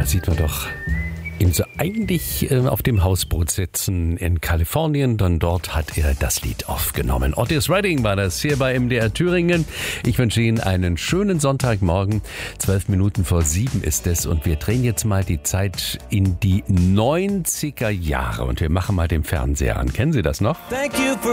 sieht man doch ihn so eigentlich auf dem Hausboot sitzen in Kalifornien, denn dort hat er das Lied aufgenommen. Otis Redding war das hier bei MDR Thüringen. Ich wünsche Ihnen einen schönen Sonntagmorgen. 7:12 ist es und wir drehen jetzt mal die Zeit in die 90er Jahre und wir machen mal den Fernseher an. Kennen Sie das noch?